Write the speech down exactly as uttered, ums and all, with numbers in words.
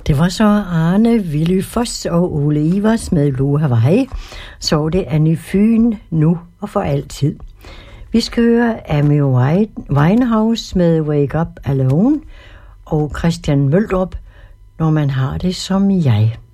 Det var så Arne Villy Foss og Ole Ivers med Blue Hawaii. Så det er Ny Fyn nu og for altid. Vi skal høre Amy Winehouse med Wake Up Alone og Christian Møldrup, Når man har det som jeg.